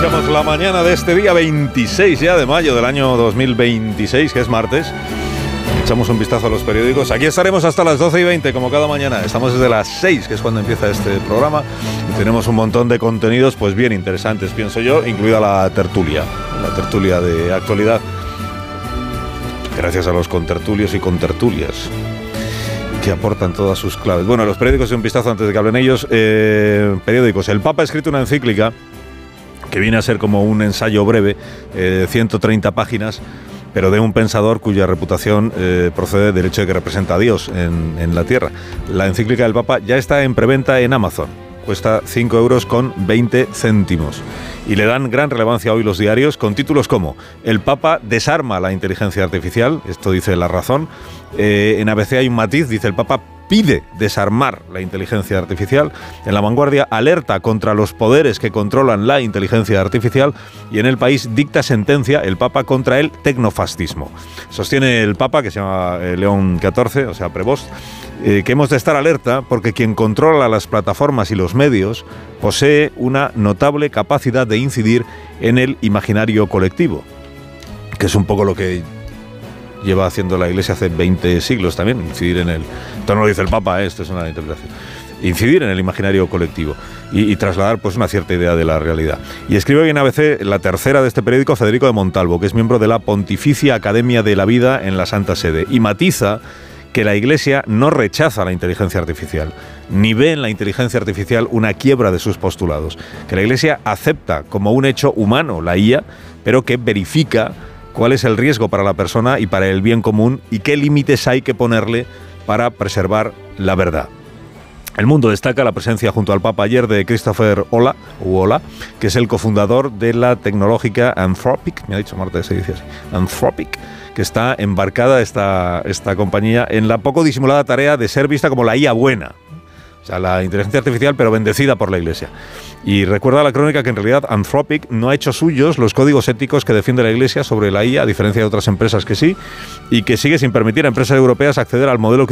Iniciamos la mañana de este día 26 ya de mayo del año 2026, que es martes. Echamos un vistazo a los periódicos. Aquí estaremos hasta las 12:20, como cada mañana. Estamos desde las 6, que es cuando empieza este programa. Y tenemos un montón de contenidos, pues bien interesantes, pienso yo, incluida la tertulia de actualidad. Gracias a los contertulios y contertulias que aportan todas sus claves. Bueno, los periódicos, un vistazo antes de que hablen ellos. Periódicos. El Papa ha escrito una encíclica que viene a ser como un ensayo breve, 130 páginas, pero de un pensador cuya reputación procede del hecho de que representa a Dios en la tierra. La encíclica del Papa ya está en preventa en Amazon. Cuesta 5,20 € y le dan gran relevancia hoy los diarios con títulos como El Papa desarma la inteligencia artificial, esto dice La Razón. En ABC hay un matiz, dice el Papa pide desarmar la inteligencia artificial. En La Vanguardia, alerta contra los poderes que controlan la inteligencia artificial. Y en El País, dicta sentencia el Papa contra el tecnofascismo. Sostiene el Papa, que se llama León XIV, o sea, Prevost, que hemos de estar alerta porque quien controla las plataformas y los medios posee una notable capacidad de incidir en el imaginario colectivo, que es un poco lo que lleva haciendo la Iglesia hace 20 siglos también, incidir en el... Esto no lo dice el Papa, esto es una interpretación. Incidir en el imaginario colectivo y trasladar pues una cierta idea de la realidad. Y escribe hoy en ABC, la tercera de este periódico, Federico de Montalvo, que es miembro de la Pontificia Academia de la Vida en la Santa Sede, y matiza que la Iglesia no rechaza la inteligencia artificial, ni ve en la inteligencia artificial una quiebra de sus postulados, que la Iglesia acepta como un hecho humano la IA, pero que verifica cuál es el riesgo para la persona y para el bien común y qué límites hay que ponerle para preservar la verdad. El Mundo destaca la presencia junto al Papa ayer de Christopher Olah, que es el cofundador de la tecnológica Anthropic, me ha dicho Marta que se dice así, Anthropic, que está embarcada esta compañía en la poco disimulada tarea de ser vista como la IA buena. O sea, la inteligencia artificial, pero bendecida por la Iglesia. Y recuerda la crónica que en realidad Anthropic no ha hecho suyos los códigos éticos que defiende la Iglesia sobre la IA, a diferencia de otras empresas que sí, y que sigue sin permitir a empresas europeas acceder al modelo que